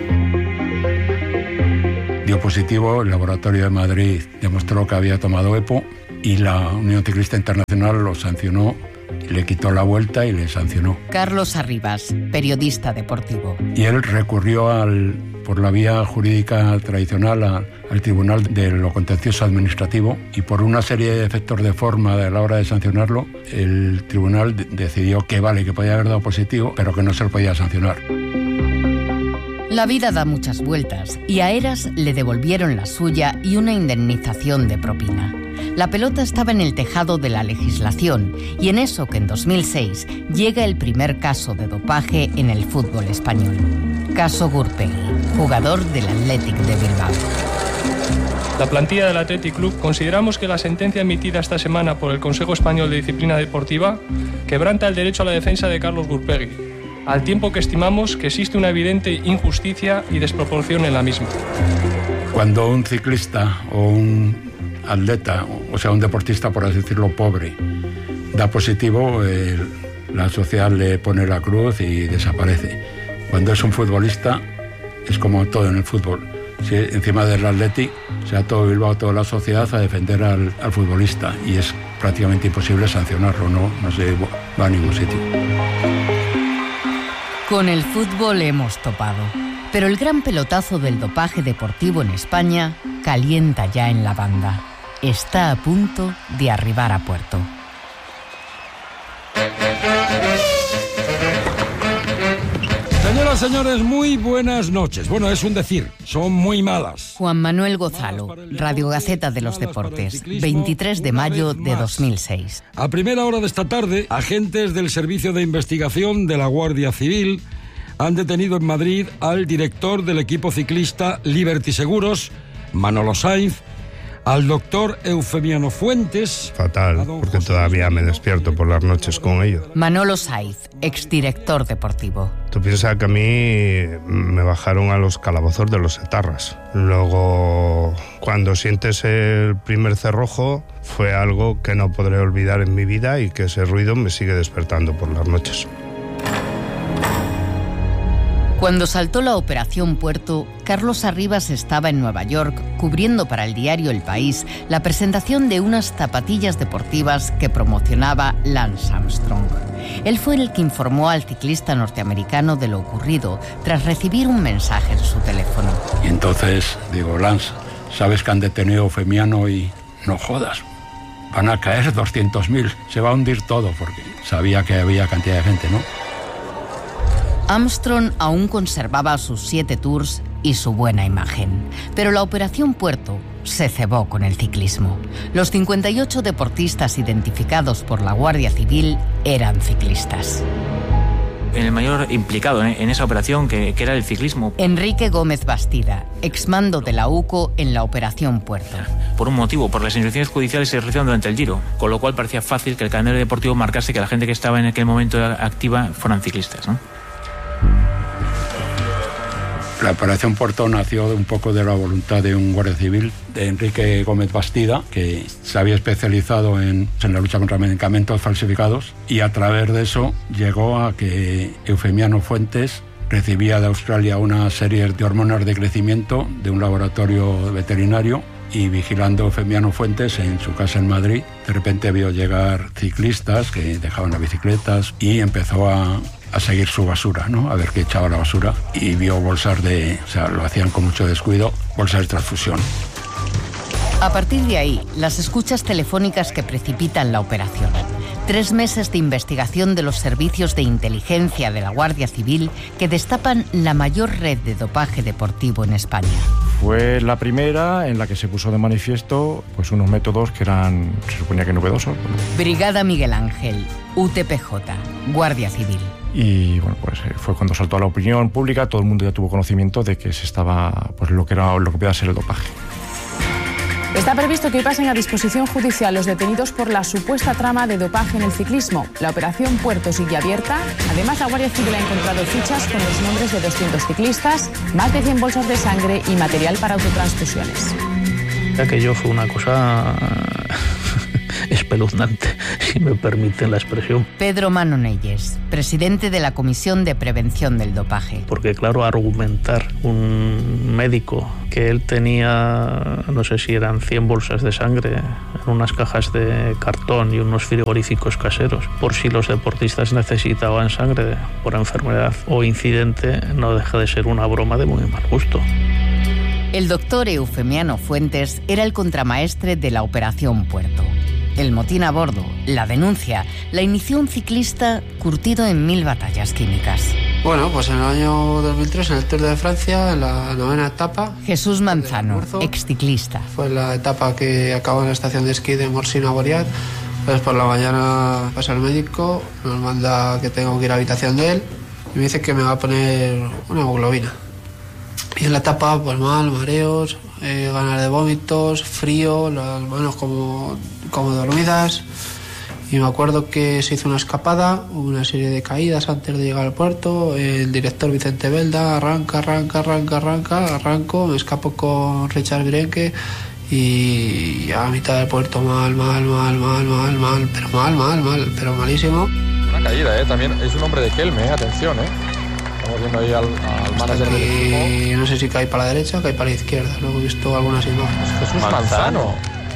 Dio positivo, el laboratorio de Madrid demostró que había tomado EPO y la Unión Ciclista Internacional lo sancionó, le quitó la vuelta y le sancionó. Carlos Arribas, periodista deportivo. Y él recurrió por la vía jurídica tradicional al Tribunal de lo Contencioso Administrativo, y por una serie de efectos de forma a la hora de sancionarlo, el tribunal decidió que vale, que podía haber dado positivo, pero que no se lo podía sancionar. La vida da muchas vueltas y a Heras le devolvieron la suya y una indemnización de propina. La pelota estaba en el tejado de la legislación y en eso que en 2006 llega el primer caso de dopaje en el fútbol español. Caso Gurpegui, jugador del Athletic de Bilbao. La plantilla del Athletic Club consideramos que la sentencia emitida esta semana por el Consejo Español de Disciplina Deportiva quebranta el derecho a la defensa de Carlos Gurpegui, al tiempo que estimamos que existe una evidente injusticia y desproporción en la misma. Cuando un ciclista o un atleta, o sea, un deportista, por así decirlo, pobre, da positivo, la sociedad le pone la cruz y desaparece. Cuando es un futbolista, es como todo en el fútbol. Si encima del Athletic, se ha todo Bilbao, toda la sociedad a defender al futbolista, y es prácticamente imposible sancionarlo, no se va a ningún sitio. Con el fútbol hemos topado, pero el gran pelotazo del dopaje deportivo en España calienta ya en la banda. Está a punto de arribar a puerto. Señoras, señores, muy buenas noches. Bueno, es un decir, son muy malas. Juan Manuel Gozalo, Radio Gaceta de los Deportes, 23 de mayo de 2006. A primera hora de esta tarde, agentes del Servicio de Investigación de la Guardia Civil han detenido en Madrid al director del equipo ciclista Liberty Seguros, Manolo Sainz, al doctor Eufemiano Fuentes. Fatal, porque todavía me despierto por las noches con ellos. Manolo Sainz, exdirector deportivo. Tú piensas que a mí me bajaron a los calabozos de los etarras. Luego, cuando sientes el primer cerrojo, fue algo que no podré olvidar en mi vida y que ese ruido me sigue despertando por las noches. Cuando saltó la Operación Puerto, Carlos Arribas estaba en Nueva York cubriendo para el diario El País la presentación de unas zapatillas deportivas que promocionaba Lance Armstrong. Él fue el que informó al ciclista norteamericano de lo ocurrido tras recibir un mensaje en su teléfono. Y entonces digo, Lance, sabes que han detenido a Eufemiano y no jodas, van a caer 200.000, se va a hundir todo, porque sabía que había cantidad de gente, ¿no? Armstrong aún conservaba sus 7 tours y su buena imagen, pero la Operación Puerto se cebó con el ciclismo. Los 58 deportistas identificados por la Guardia Civil eran ciclistas. El mayor implicado en esa operación, que era el ciclismo. Enrique Gómez Bastida, exmando de la UCO en la Operación Puerto. Por un motivo, por las instrucciones judiciales se realizaron durante el Giro, con lo cual parecía fácil que el calendario deportivo marcase que la gente que estaba en aquel momento activa fueran ciclistas, ¿no? La Operación Puerto nació un poco de la voluntad de un guardia civil, de Enrique Gómez Bastida, que se había especializado en la lucha contra medicamentos falsificados, y a través de eso llegó a que Eufemiano Fuentes recibía de Australia una serie de hormonas de crecimiento de un laboratorio veterinario, y vigilando Eufemiano Fuentes en su casa en Madrid, de repente vio llegar ciclistas que dejaban las bicicletas y empezó a seguir su basura, ¿no? A ver qué echaba la basura, y vio bolsas lo hacían con mucho descuido, bolsas de transfusión. A partir de ahí, las escuchas telefónicas que precipitan la operación. 3 meses de investigación de los servicios de inteligencia de la Guardia Civil que destapan la mayor red de dopaje deportivo en España. Fue la primera en la que se puso de manifiesto pues unos métodos que eran, se suponía que novedosos. Brigada Miguel Ángel, UTPJ, Guardia Civil. y bueno, pues fue cuando saltó a la opinión pública, todo el mundo ya tuvo conocimiento de que se estaba, pues lo que podía ser el dopaje. Está previsto que hoy pasen a disposición judicial los detenidos por la supuesta trama de dopaje en el ciclismo. La operación Puerto sigue abierta. Además, la Guardia Civil ha encontrado fichas con los nombres de 200 ciclistas, más de 100 bolsas de sangre y material para autotransfusiones. Aquello fue una cosa espeluznante, si me permiten la expresión. Pedro Manonelles, presidente de la Comisión de Prevención del Dopaje. Porque claro, argumentar un médico que él tenía, no sé si eran 100 bolsas de sangre en unas cajas de cartón y unos frigoríficos caseros, por si los deportistas necesitaban sangre por enfermedad o incidente, no deja de ser una broma de muy mal gusto. El doctor Eufemiano Fuentes era el contramaestre de la Operación Puerto. El motín a bordo, la denuncia, la inició un ciclista curtido en 1000 batallas químicas. Bueno, pues en el año 2003, en el Tour de Francia, en la 9ª etapa... Jesús Manzano, exciclista. Fue la etapa que acabó en la estación de esquí de Morsina-Boriat. Entonces por la mañana pasa el médico, nos manda que tengo que ir a la habitación de él y me dice que me va a poner una hemoglobina. Y en la etapa, pues mal, mareos, ganas de vómitos, frío, las manos como dormidas. Y me acuerdo que se hizo una escapada, una serie de caídas antes de llegar al puerto. El director Vicente Belda arranco, me escapo con Richard Virenque y a mitad del puerto mal, pero malísimo. Una caída, también es un hombre de Kelme, atención, Estamos viendo ahí al manager del equipo. Y no sé si cae para la derecha o cae para la izquierda. Luego he visto algunas imágenes. Jesús Manzano.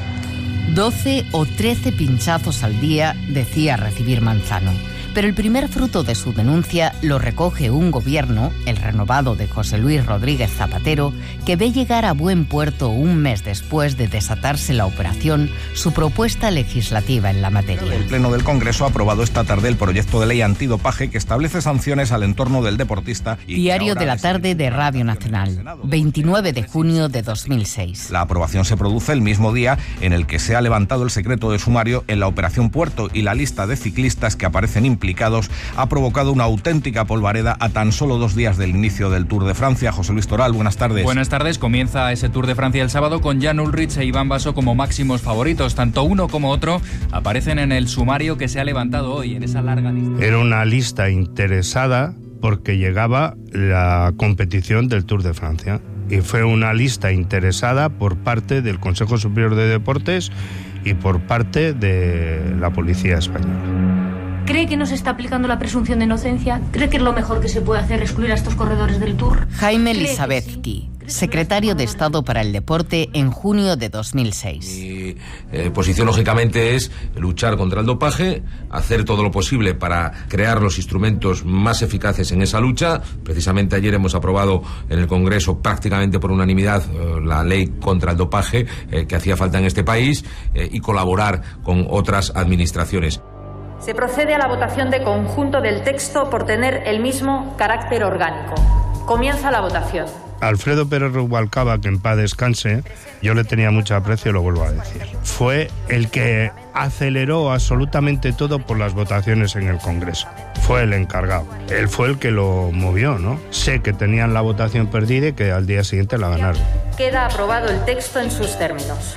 12 o 13 pinchazos al día decía recibir Manzano. Pero el primer fruto de su denuncia lo recoge un gobierno, el renovado de José Luis Rodríguez Zapatero, que ve llegar a buen puerto un mes después de desatarse la operación su propuesta legislativa en la materia. El Pleno del Congreso ha aprobado esta tarde el proyecto de ley antidopaje que establece sanciones al entorno del deportista. Diario de la tarde de Radio Nacional, 29 de junio de 2006. La aprobación se produce el mismo día en el que se ha levantado el secreto de sumario en la Operación Puerto y la lista de ciclistas que aparecen implicados ha provocado una auténtica polvareda a tan solo 2 días del inicio del Tour de Francia. José Luis Toral, buenas tardes. Buenas tardes. Comienza ese Tour de Francia el sábado con Jan Ullrich e Iván Basso como máximos favoritos. Tanto uno como otro aparecen en el sumario que se ha levantado hoy en esa larga lista. Era una lista interesada porque llegaba la competición del Tour de Francia y fue una lista interesada por parte del Consejo Superior de Deportes y por parte de la Policía Española. ¿Cree que no se está aplicando la presunción de inocencia? ¿Cree que es lo mejor que se puede hacer excluir a estos corredores del Tour? Jaime Lizabetsky, secretario de Estado para el Deporte en junio de 2006. Mi posición, lógicamente, es luchar contra el dopaje, hacer todo lo posible para crear los instrumentos más eficaces en esa lucha. Precisamente ayer hemos aprobado en el Congreso prácticamente por unanimidad la ley contra el dopaje que hacía falta en este país y colaborar con otras administraciones. Se procede a la votación de conjunto del texto por tener el mismo carácter orgánico. Comienza la votación. Alfredo Pérez Rubalcaba, que en paz descanse, yo le tenía mucho aprecio, lo vuelvo a decir. Fue el que aceleró absolutamente todo por las votaciones en el Congreso. Fue el encargado. Él fue el que lo movió, ¿no? Sé que tenían la votación perdida y que al día siguiente la ganaron. Queda aprobado el texto en sus términos.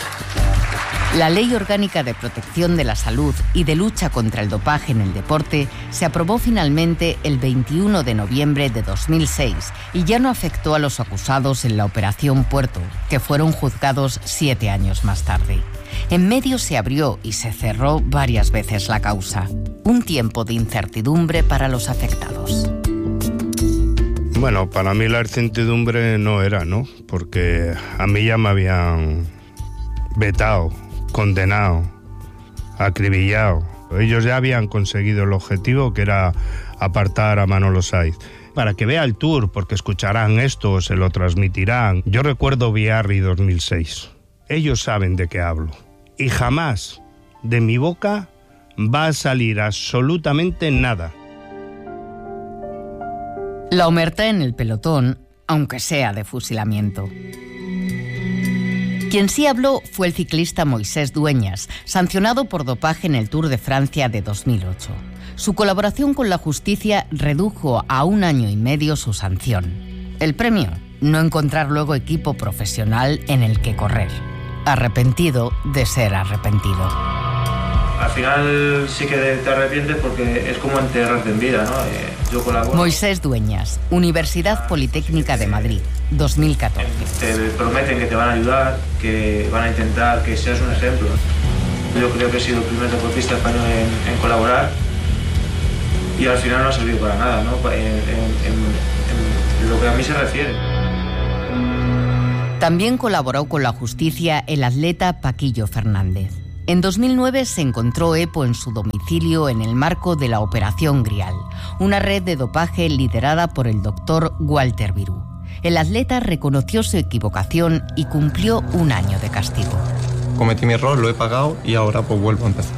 La Ley Orgánica de Protección de la Salud y de Lucha contra el Dopaje en el Deporte se aprobó finalmente el 21 de noviembre de 2006 y ya no afectó a los acusados en la Operación Puerto, que fueron juzgados 7 años más tarde. En medio se abrió y se cerró varias veces la causa. Un tiempo de incertidumbre para los afectados. Bueno, para mí la incertidumbre no era, ¿no? Porque a mí ya me habían vetado, condenado, acribillado. Ellos ya habían conseguido el objetivo, que era apartar a Manolo Saiz. Para que vea el Tour, porque escucharán esto o se lo transmitirán. Yo recuerdo Biarritz 2006. Ellos saben de qué hablo. Y jamás de mi boca va a salir absolutamente nada. La omertá en el pelotón, aunque sea de fusilamiento. Quien sí habló fue el ciclista Moisés Dueñas, sancionado por dopaje en el Tour de Francia de 2008. Su colaboración con la justicia redujo a 1 año y medio su sanción. El premio, no encontrar luego equipo profesional en el que correr. Arrepentido de ser arrepentido. Al final sí que te arrepientes porque es como enterrarte en vida, ¿no? Yo colaboro. Moisés Dueñas, Universidad Politécnica de Madrid, 2014. Te prometen que te van a ayudar, que van a intentar que seas un ejemplo. Yo creo que he sido el primer deportista español en colaborar y al final no ha servido para nada, ¿no? En lo que a mí se refiere. También colaboró con la justicia el atleta Paquillo Fernández. En 2009 se encontró EPO en su domicilio en el marco de la Operación Grial, una red de dopaje liderada por el doctor Walter Virú. El atleta reconoció su equivocación y cumplió 1 año de castigo. Cometí mi error, lo he pagado y ahora pues vuelvo a empezar.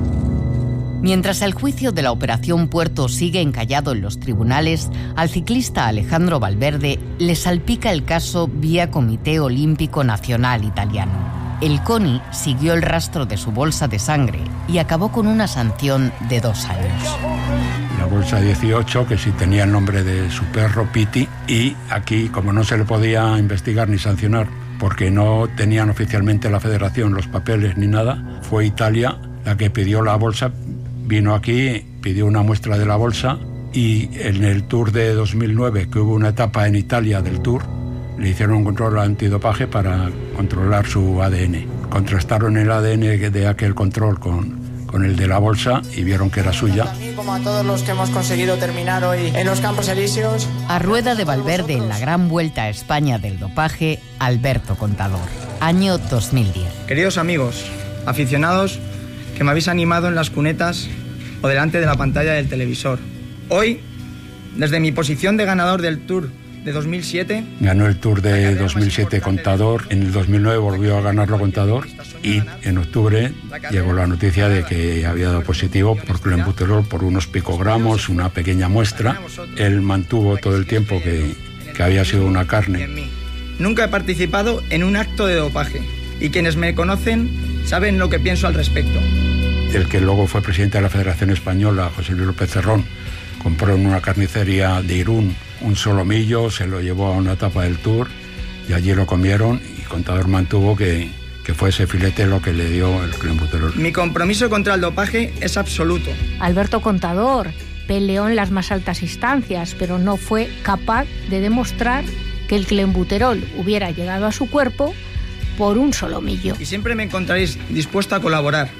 Mientras el juicio de la Operación Puerto sigue encallado en los tribunales, al ciclista Alejandro Valverde le salpica el caso vía Comité Olímpico Nacional Italiano. El CONI siguió el rastro de su bolsa de sangre y acabó con una sanción de 2 años. La bolsa 18, que sí tenía el nombre de su perro, Piti, y aquí, como no se le podía investigar ni sancionar, porque no tenían oficialmente la federación los papeles ni nada, fue Italia la que pidió la bolsa, vino aquí, pidió una muestra de la bolsa, y en el Tour de 2009, que hubo una etapa en Italia del Tour, le hicieron un control antidopaje para controlar su ADN. Contrastaron el ADN de aquel control con el de la bolsa y vieron que era suya. A mí, como a todos los que hemos conseguido terminar hoy en los Campos Elíseos. A rueda de Valverde en la Gran Vuelta a España del dopaje, Alberto Contador, año 2010. Queridos amigos, aficionados que me habéis animado en las cunetas o delante de la pantalla del televisor. Hoy, desde mi posición de ganador del Tour de 2007. Ganó el Tour de 2007 Contador, en el 2009 volvió a ganarlo Contador y en octubre llegó la noticia de que había dado positivo por clenbuterol por unos picogramos, una pequeña muestra. Él mantuvo todo el tiempo que había sido una carne. Nunca he participado en un acto de dopaje y quienes me conocen saben lo que pienso al respecto. El que luego fue presidente de la Federación Española, José Luis López Cerrón, compró en una carnicería de Irún un solomillo, se lo llevó a una etapa del Tour y allí lo comieron y Contador mantuvo que fue ese filete lo que le dio el clenbuterol. Mi compromiso contra el dopaje es absoluto. Alberto Contador peleó en las más altas instancias, pero no fue capaz de demostrar que el clenbuterol hubiera llegado a su cuerpo por un solomillo. Y siempre me encontraréis dispuesto a colaborar.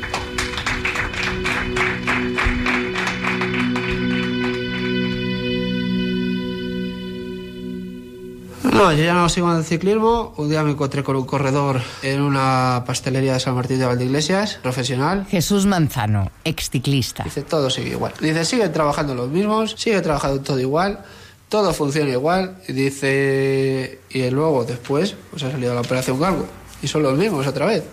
No, yo ya no sigo en el ciclismo. Un día me encontré con un corredor en una pastelería de San Martín de Valdeiglesias, profesional. Jesús Manzano, exciclista. Dice, todo sigue igual. Dice, siguen trabajando los mismos, sigue trabajando todo igual, todo funciona igual. Y dice, y luego después pues ha salido la Operación Galgo. Y son los mismos otra vez.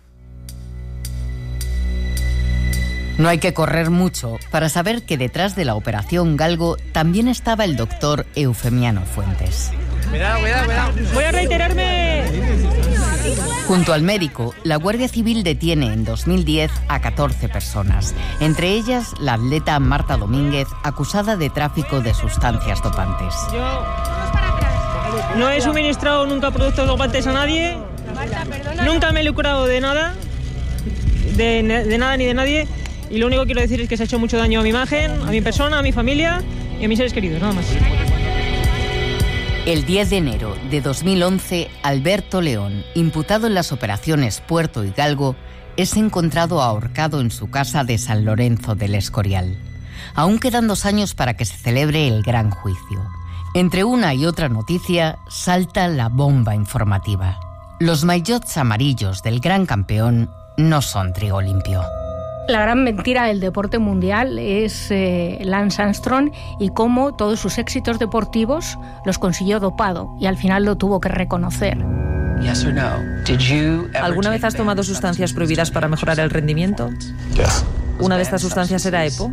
No hay que correr mucho para saber que detrás de la Operación Galgo también estaba el doctor Eufemiano Fuentes. Cuidado. Voy a reiterarme. Junto al médico, la Guardia Civil detiene en 2010 a 14 personas, entre ellas la atleta Marta Domínguez, acusada de tráfico de sustancias dopantes. Yo no he suministrado nunca productos dopantes a nadie, nunca me he lucrado de nada, de nada ni de nadie, y lo único que quiero decir es que se ha hecho mucho daño a mi imagen, a mi persona, a mi familia y a mis seres queridos, nada más. El 10 de enero de 2011, Alberto León, imputado en las operaciones Puerto y Galgo, es encontrado ahorcado en su casa de San Lorenzo del Escorial. Aún quedan 2 años para que se celebre el gran juicio. Entre una y otra noticia, salta la bomba informativa. Los maillots amarillos del gran campeón no son trigo limpio. La gran mentira del deporte mundial es Lance Armstrong y cómo todos sus éxitos deportivos los consiguió dopado y al final lo tuvo que reconocer. ¿Alguna vez has tomado sustancias prohibidas para mejorar el rendimiento? ¿Una de estas sustancias era EPO?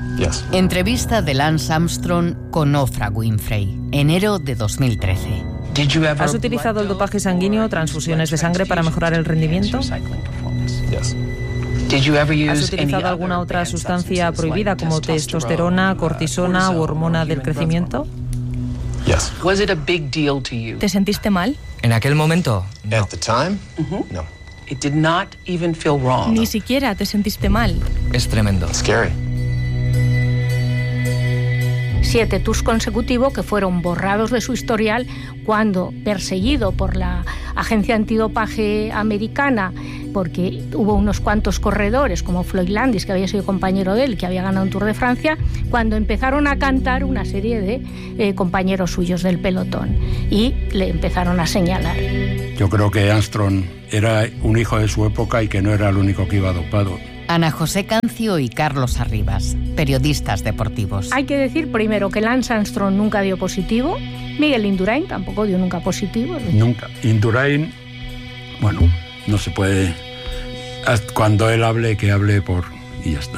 Entrevista de Lance Armstrong con Oprah Winfrey, enero de 2013. ¿Has utilizado el dopaje sanguíneo o transfusiones de sangre para mejorar el rendimiento? ¿Has utilizado alguna otra sustancia prohibida como testosterona, cortisona u hormona del crecimiento? ¿Te sentiste mal? En aquel momento, no. No. Ni siquiera te sentiste mal. Es tremendo. 7 tours consecutivos que fueron borrados de su historial cuando, perseguido por la agencia antidopaje americana, porque hubo unos cuantos corredores como Floyd Landis, que había sido compañero de él, que había ganado un Tour de Francia, cuando empezaron a cantar una serie de compañeros suyos del pelotón y le empezaron a señalar. Yo creo que Armstrong era un hijo de su época y que no era el único que iba dopado. Ana José Cancio y Carlos Arribas, periodistas deportivos. Hay que decir primero que Lance Armstrong nunca dio positivo, Miguel Indurain tampoco dio nunca positivo. Nunca. Indurain, bueno, no se puede... Cuando él hable, que hable por... y ya está.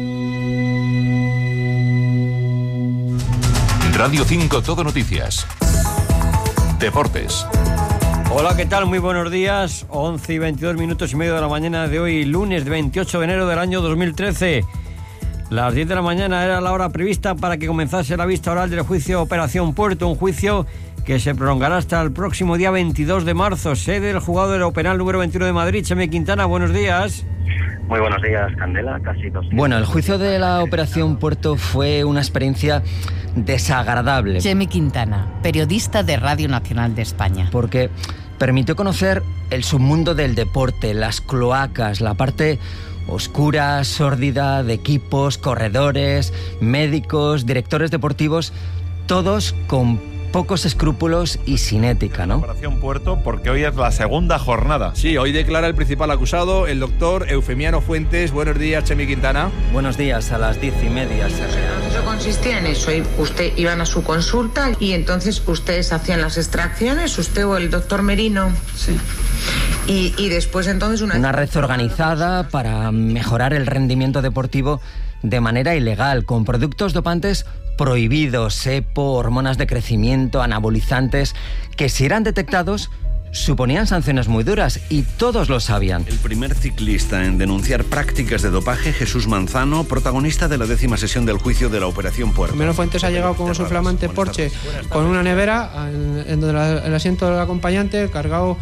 Radio 5 Todo Noticias. Deportes. Hola, ¿qué tal? Muy buenos días. 11 y 22 minutos y medio de la mañana de hoy, lunes 28 de enero del año 2013. Las 10 de la mañana era la hora prevista para que comenzase la vista oral del juicio Operación Puerto, un juicio que se prolongará hasta el próximo día 22 de marzo. Sede del juzgado de lo penal número 21 de Madrid. Chemi Quintana, buenos días. Muy buenos días, Candela, casi 2 días. Bueno, el juicio de la Operación Puerto fue una experiencia desagradable. Chemi Quintana, periodista de Radio Nacional de España. Porque permitió conocer el submundo del deporte, las cloacas, la parte oscura, sórdida de equipos, corredores, médicos, directores deportivos, todos con pocos escrúpulos y sin ética, ¿no? Operación Puerto, porque hoy es la segunda jornada. Sí, hoy declara el principal acusado, el doctor Eufemiano Fuentes. Buenos días, Chemi Quintana. Buenos días, a las 10:30 se reúne. Eso consistía en eso, usted iban a su consulta y entonces ustedes hacían las extracciones, usted o el doctor Merino. Sí. Y después entonces una red organizada para mejorar el rendimiento deportivo de manera ilegal, con productos dopantes prohibidos, EPO, hormonas de crecimiento, anabolizantes, que si eran detectados suponían sanciones muy duras y todos lo sabían. El primer ciclista en denunciar prácticas de dopaje, Jesús Manzano, protagonista de la 10ª sesión del juicio de la Operación Puerto. Meno Fuentes ha llegado con su flamante Porsche con una nevera en donde el asiento del acompañante cargado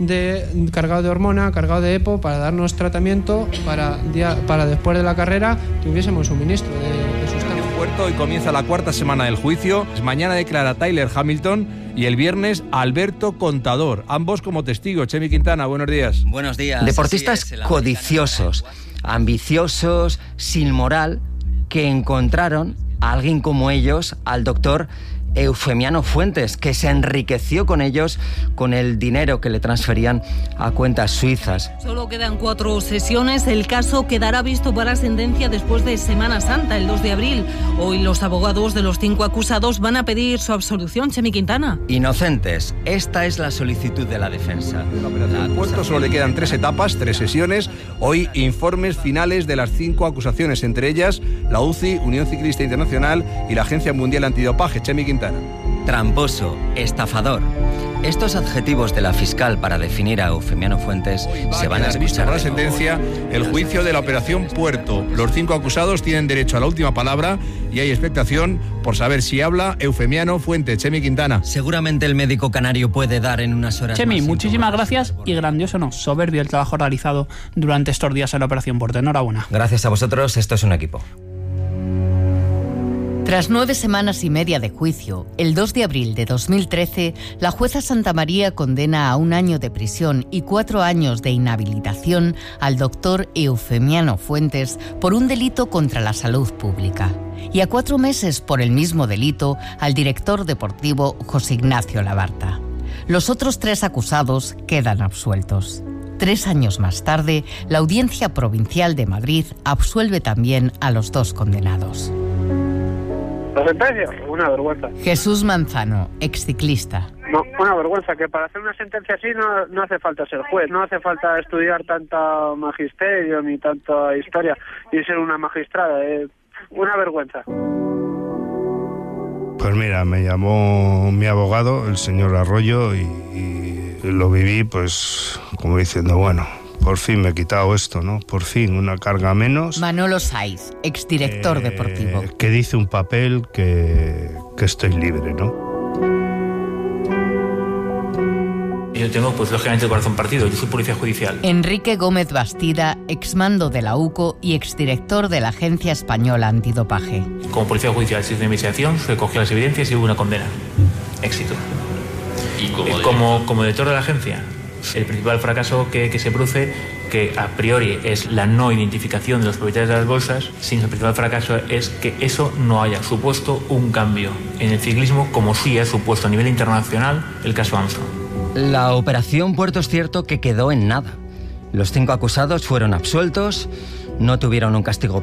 de hormona, cargado de EPO, para darnos tratamiento para después de la carrera tuviésemos suministro de sustancia. Puerto y comienza la 4ª semana del juicio. Mañana declara Tyler Hamilton y el viernes Alberto Contador, ambos como testigos. Chemi Quintana, buenos días. Buenos días. Deportistas codiciosos, ambiciosos, sin moral, que encontraron a alguien como ellos, al doctor Eufemiano Fuentes, que se enriqueció con ellos con el dinero que le transferían a cuentas suizas. Solo quedan 4 sesiones. El caso quedará visto para sentencia después de Semana Santa, el 2 de abril. Hoy los abogados de los 5 acusados van a pedir su absolución. Chemi Quintana. Inocentes. Esta es la solicitud de la defensa. La Puerto solo le quedan 3 etapas, 3 sesiones. Hoy informes finales de las 5 acusaciones, entre ellas la UCI, Unión Ciclista Internacional y la Agencia Mundial Antidopaje. Chemi Quintana. Tramposo, estafador. Estos adjetivos de la fiscal para definir a Eufemiano Fuentes se van a escuchar. La sentencia, el juicio de la Operación Puerto. Los 5 acusados tienen derecho a la última palabra y hay expectación por saber si habla Eufemiano Fuentes. Chemi Quintana. Seguramente el médico canario puede dar en unas horas. Chemi, muchísimas gracias y grandioso, no, soberbio el trabajo realizado durante estos días en la Operación Puerto. Enhorabuena. Gracias a vosotros, esto es un equipo. Tras 9 semanas y media de juicio, el 2 de abril de 2013, la jueza Santamaría condena a 1 año de prisión y 4 años de inhabilitación al doctor Eufemiano Fuentes por un delito contra la salud pública y a 4 meses por el mismo delito al director deportivo José Ignacio Labarta. Los otros 3 acusados quedan absueltos. 3 años más tarde, la Audiencia Provincial de Madrid absuelve también a los 2 condenados. La sentencia, una vergüenza. Jesús Manzano, exciclista. No, una vergüenza, que para hacer una sentencia así no hace falta ser juez, no hace falta estudiar tanta magisterio ni tanta historia y ser una magistrada. Una vergüenza. Pues mira, me llamó mi abogado, el señor Arroyo, y lo viví pues como diciendo, bueno, por fin me he quitado esto, ¿no? Por fin, una carga menos. Manolo Saiz, exdirector deportivo. Que dice un papel que estoy libre, ¿no? Yo tengo, pues lógicamente, el corazón partido. Yo soy policía judicial. Enrique Gómez Bastida, exmando de la UCO y exdirector de la Agencia Española Antidopaje. Como policía judicial, se hizo una investigación, se recogió las evidencias y hubo una condena. Éxito. ¿Y como director de la agencia? El principal fracaso que se produce, que a priori es la no identificación de los propietarios de las bolsas, sino el principal fracaso es que eso no haya supuesto un cambio en el ciclismo, como sí ha supuesto a nivel internacional el caso Armstrong. La operación Puerto es cierto que quedó en nada. Los 5 acusados fueron absueltos, no tuvieron un castigo